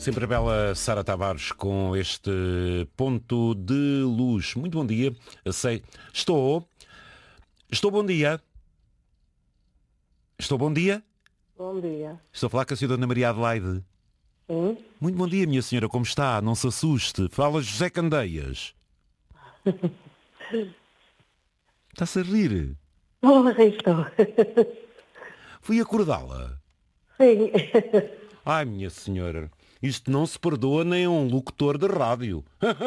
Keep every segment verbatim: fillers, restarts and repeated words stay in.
sempre a bela Sara Tavares com este ponto de luz. Muito bom dia. Eu sei. Estou. Estou bom dia. Estou bom dia. Bom dia. Estou a falar com a senhora Dona Maria Adelaide. Sim? Muito bom dia, minha senhora. Como está? Não se assuste. Fala José Candeias. Está-se a rir. Oh, aí estou. Fui acordá-la. Sim. Ai, minha senhora. Isto não se perdoa nem a um locutor de rádio.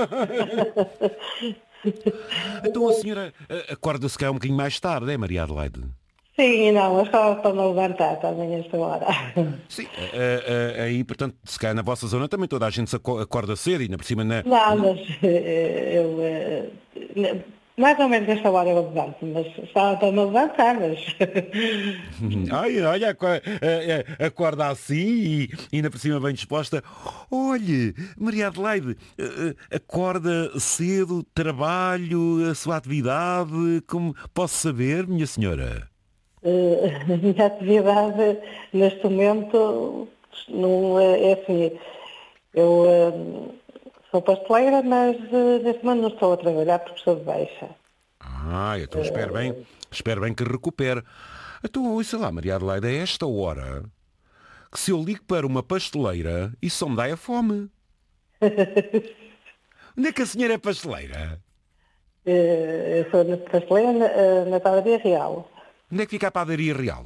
Então a senhora eh, acorda-se cá um bocadinho mais tarde, é, Maria Adelaide? Sim, não, mas só para me levantar também esta hora. Sim, eh, eh, aí, portanto, se calhar na vossa zona também toda a gente se aco- acorda cedo e ainda por cima na... Não, mas eh, eu... eh, mais ou menos esta hora eu levanto, mas só para me levantar, mas... Ai, olha, aco- eh, eh, acorda assim e ainda por cima bem disposta. Olhe, Maria Adelaide, eh, eh, acorda cedo, trabalho, a sua atividade, como posso saber, minha senhora? eh, a minha atividade neste momento não é, é assim... Eu eh, sou pasteleira, mas eh, neste momento não estou a trabalhar porque estou de baixa. Ah, então espero bem, espero bem que recupere. Então, ouça lá, Maria Adelaide, a esta hora, que se eu ligo para uma pasteleira, isso só me dá a fome. Onde é que a senhora é pasteleira? Eh, Eu sou pasteleira na, eh, na padaria Real. Onde é que fica a padaria real?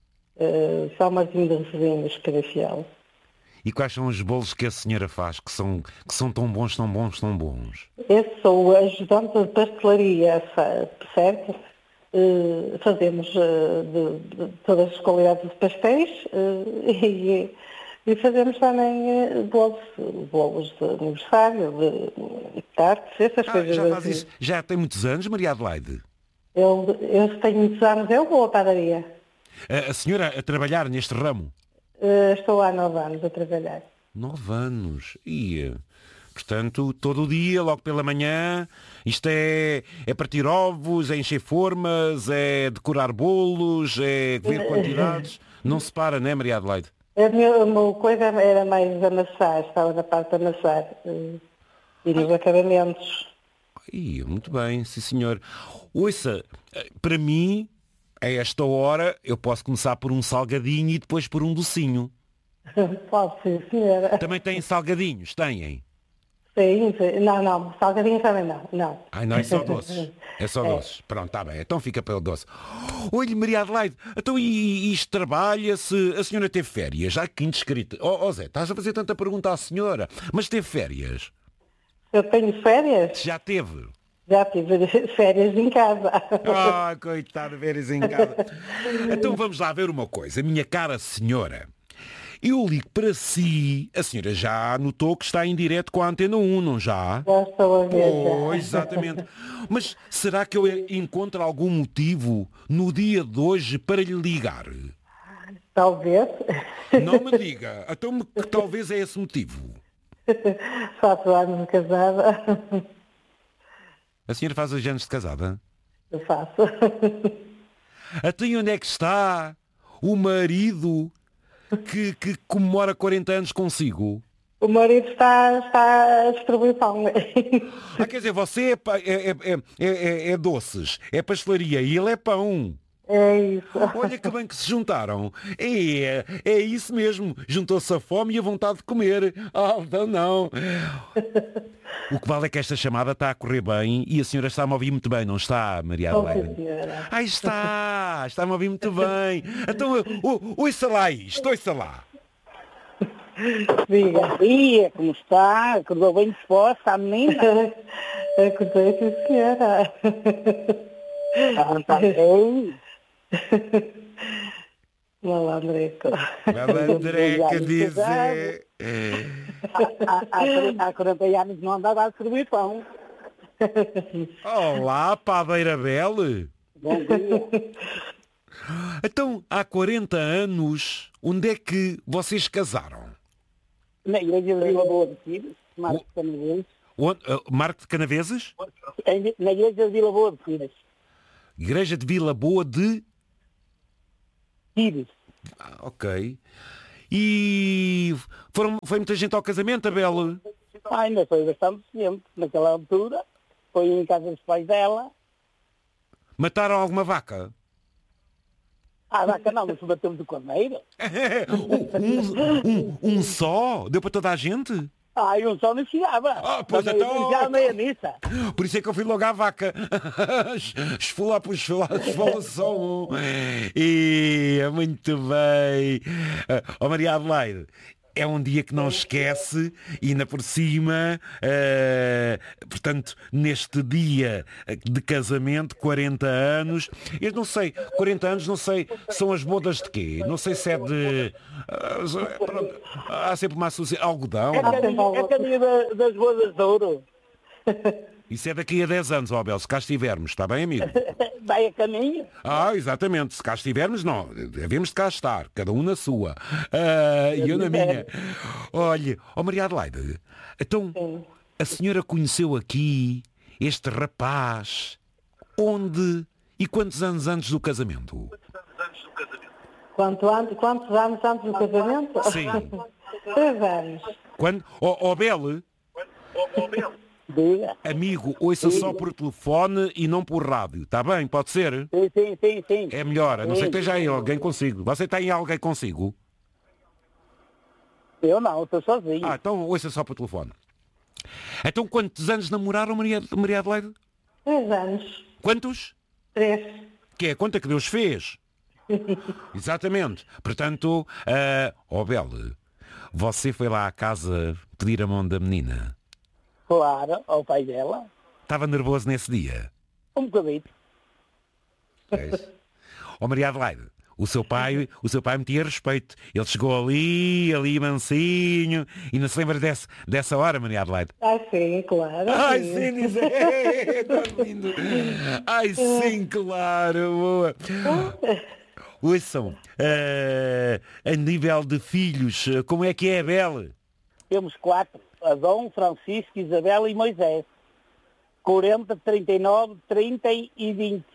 Uh, São Martinho de Recebinhos, Carafiel. E quais são os bolos que a senhora faz, que são, que são tão bons, tão bons, tão bons? Eu sou ajudante de pastelaria, fa- certo? Uh, fazemos uh, de, de todas as qualidades de pastéis uh, e, e fazemos também uh, bolos, bolos de aniversário, de, de tartes, essas Ah, coisas já faz assim. isso, já tem muitos anos, Maria Adelaide? Eu, eu tenho muitos anos, eu vou à padaria. A, a senhora a trabalhar neste ramo? Uh, estou há nove anos a trabalhar. Nove anos. E, portanto, todo o dia, logo pela manhã, isto é, é partir ovos, é encher formas, é decorar bolos, é ver quantidades. Não se para, não é, Maria Adelaide? A minha, a minha coisa era mais amassar, estava na parte de amassar eh, e nos acabamentos. Ih, muito bem, sim senhor. Ouça, para mim, a esta hora, eu posso começar por um salgadinho e depois por um docinho. Pode ser, senhora. Também têm salgadinhos, têm? Sim, sim. Não, não, salgadinho também não, não. Ai, não, é só doces. É só doces. Pronto, está bem. Então fica pelo doce. Olhe, Maria Adelaide, então e, e isto trabalha-se? A senhora teve férias? Já que indescrita. Oh, oh Zé, estás a fazer tanta pergunta à senhora. Mas teve férias? Eu tenho férias? Já teve? Já tive férias em casa. Ah, coitado, férias em casa. Então vamos lá ver uma coisa. Minha cara senhora, eu ligo para si. A senhora já notou que está em direto com a Antena um, não já? Já estou a ver, Pois, já. exatamente. Mas será que eu encontro algum motivo no dia de hoje para lhe ligar? Talvez. Não me diga. Então que talvez é esse motivo. Quatro anos de casada. A senhora faz os anos de casada? Eu faço. Até onde é que está o marido que, que comemora quarenta anos consigo? O marido está, está a distribuir pão. Ah, quer dizer, você é, pa- é, é, é, é- é doces, é pastelaria e ele é pão. É isso. Olha que bem que se juntaram. É, é isso mesmo. Juntou-se a fome e a vontade de comer. Ah, não, não. O que vale é que esta chamada está a correr bem e a senhora está a me ouvir muito bem, não está, Maria Oh, Adelaide? senhora. Aí está, está a me ouvir muito bem. Então, o- ouça lá isto, ouça lá. Diga. Bom dia, como está? Acordou bem disposta a menina? Acordei, sim, senhora. Ah, está bem. Malandreco. Malandreca dizer. Há, há, há quarenta anos não andava a distribuir pão. Olá, Padeira Belle. Bom dia. Então, há quarenta anos, onde é que vocês casaram? Na igreja de Vila Boa de Pires, Marcos Canadenses. Onde, uh, Marco de Canaveses? Em- Na igreja de Vila Boa de Pires. Igreja de Vila Boa de... Pires. Ah, ok. E Foram, foi muita gente ao casamento, Abel? Ah, ainda foi bastante tempo. Naquela altura, foi em casa dos pais dela. Mataram alguma vaca? Ah, vaca não, mas batemos o cordeiro. um, um, um só? Deu para toda a gente? Ah, e um só não chegava. Ah, pois Também, então- já meia missa. Por isso é que eu fui logo à vaca. Esfolar por esfolar, esfola só um. E muito bem. Ó Maria Adelaide, é um dia que não esquece e ainda por cima, eh, portanto, neste dia de casamento, quarenta anos, eu não sei, quarenta anos, não sei, são as bodas de quê? Não sei se é de... ah, pronto, há sempre uma associação, algodão. É caminho, é caminho da- das bodas de ouro. Isso é daqui a dez anos, ó Abel, se cá estivermos, está bem, amigo? Vai a caminho. Ah, exatamente. Se cá estivermos, não. Devemos de cá estar. Cada um na sua. Ah, e eu na minha. Olha, ó Maria Adelaide, então a senhora conheceu aqui este rapaz onde e quantos anos antes do casamento? Quanto antes, quantos anos antes do casamento? Sim. Três anos. Quando? Ó ó, Bel, Diga. amigo, ouça só por telefone e não por rádio. Está bem? Pode ser? Sim, sim, sim, sim. É melhor. A não ser que esteja aí alguém consigo. Você tem alguém consigo? Eu não, estou sozinho. Ah, então ouça só por telefone. Então quantos anos namoraram, Maria, Maria Adelaide? Três anos. Quantos? Três. Que é a conta que Deus fez. Exatamente. Portanto, uh, oh Bel, você foi lá à casa pedir a mão da menina. Claro, ao pai dela. Estava nervoso nesse dia? Um bocadito. É. Oh Maria Adelaide, o seu pai, o seu pai metia respeito. Ele chegou ali, ali mansinho, e não se lembra desse, dessa hora, Maria Adelaide? Ai, sim, claro. Ai sim, diz é, tão lindo. Ai sim, claro, boa. Ouçam, eh, a nível de filhos, eh, como é que é a Bela? Temos quatro. Adão, Francisco, Isabel e Moisés. quarenta, trinta e nove, trinta e vinte.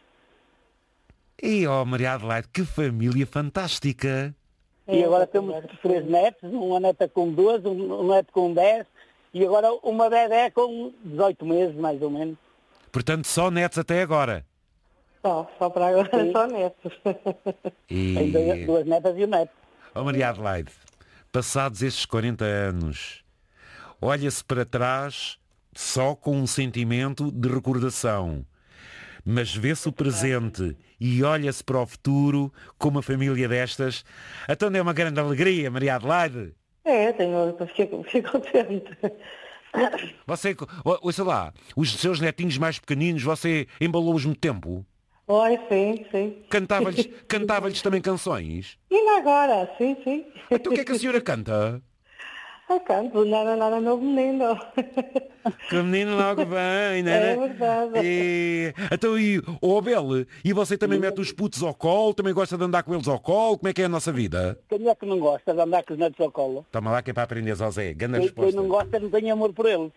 E ó Maria Adelaide, que família fantástica. E agora temos três netos, uma neta com doze, um um neto com dez e agora uma bebé com dezoito meses, mais ou menos. Portanto, só netos até agora. Só, só para agora, Sim. só netos. Tem duas, E... duas netas e um neto. Ó Maria Adelaide, passados estes quarenta anos, olha-se para trás só com um sentimento de recordação. Mas vê-se o presente e olha-se para o futuro com uma família destas. Então é uma grande alegria, Maria Adelaide. É, tenho, fiquei, fiquei contente. Você, ó- ouça lá, os seus netinhos mais pequeninos, você embalou-os muito tempo? Oi, sim, sim. Cantava-lhes cantava-lhes também canções? E ainda agora, sim, sim. Então o que é que a senhora canta? Eu canto, nada, nada, meu menino. Que o menino logo vem, não é? É verdade. E... Então, e, oh, Abel, e você também mete os putos ao colo? Também gosta de andar com eles ao colo? Como é que é a nossa vida? Quem é que não gosta de andar com os netos ao colo? Toma lá que é para aprender, Zé. Grande Quem, quem resposta. não gosta não tem amor por eles.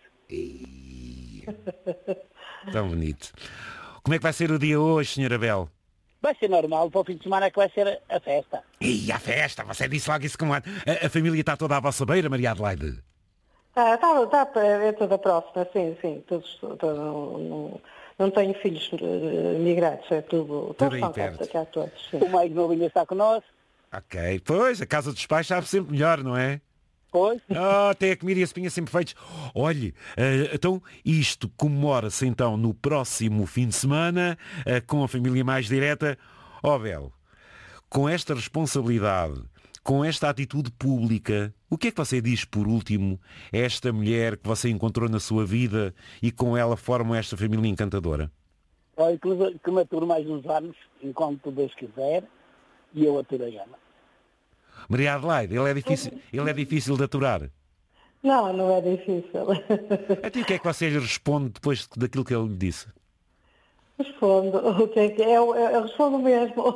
Tão bonito. Como é que vai ser o dia hoje, senhora Abel? Vai ser normal, para o fim de semana é que vai ser a festa. E a festa, você disse logo isso como... A, a família está toda à vossa beira, Maria Adelaide? Tá, tá, tá, é toda próxima, sim, sim. Todos, todo, não, não, não tenho filhos eh, migrados, é tudo. Tudo aí Todos são perto. cá, cá todos, sim. O mais novo ainda está connosco. Ok. Pois, a casa dos pais sabe sempre melhor, não é? Pois, Oh, tem a comida e a espinha sempre feitos. Olhe, eh, então isto comemora-se então no próximo fim de semana eh, com a família mais direta. Ó Bel, com esta responsabilidade, com esta atitude pública, o que é que você diz por último a esta mulher que você encontrou na sua vida e com ela formam esta família encantadora? olha, que, que me aturo mais uns anos, enquanto Deus quiser, e eu aturei ela. Maria Adelaide, ele é difícil, ele é difícil de aturar. Não, não é difícil. Até o que é que você lhe responde depois daquilo que ele lhe disse? Respondo. O que é que é? Eu, eu respondo mesmo.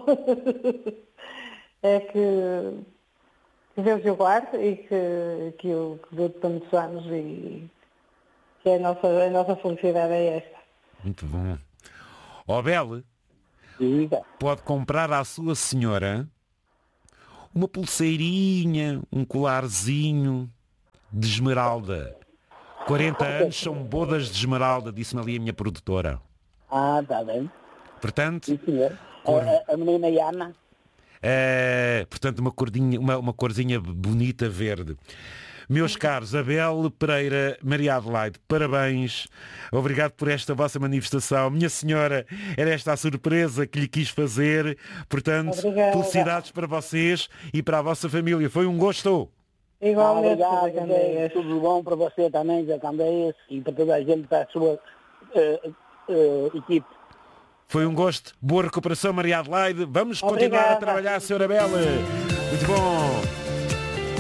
É que, que Deus o guarde e que, que eu que dou para muitos anos e que a nossa, a nossa felicidade é esta. Muito bom. Ó Bel, Diga. pode comprar à sua senhora uma pulseirinha, um colarzinho, de esmeralda. quarenta anos são bodas de esmeralda, disse-me ali a minha produtora. Ah, está bem. Portanto, Sim, senhor. Cor- A, a menina Iana. é, portanto uma, cordinha, uma, uma corzinha bonita verde. Meus caros, Abel Pereira, Maria Adelaide, parabéns. Obrigado por esta vossa manifestação. Minha senhora, era esta a surpresa que lhe quis fazer. Portanto, Obrigada. felicidades para vocês e para a vossa família. Foi um gosto. Igualmente, Ah, José obrigado, Candeias. tudo bom para você também, Zé Candeias, e para toda a gente, para a sua eh, eh, equipe. Foi um gosto. Boa recuperação, Maria Adelaide. Vamos continuar a Obrigada. trabalhar, senhora Abel. Muito bom.